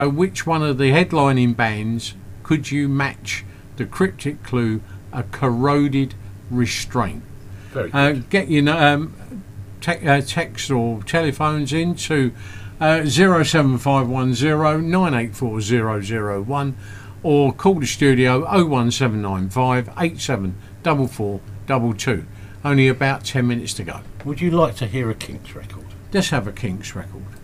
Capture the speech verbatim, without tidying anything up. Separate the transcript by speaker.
Speaker 1: Uh, which one of the headlining bands could you match the cryptic clue, a corroded restraint?
Speaker 2: Very
Speaker 1: Uh,
Speaker 2: good.
Speaker 1: get your um, te- uh, text or telephones in to uh, zero seven five one zero nine eight four zero zero one or call the studio oh one seven nine five eight seven four four two two. Only about ten minutes to go.
Speaker 2: Would you like to hear a Kinks record?
Speaker 1: Let's have a Kinks record.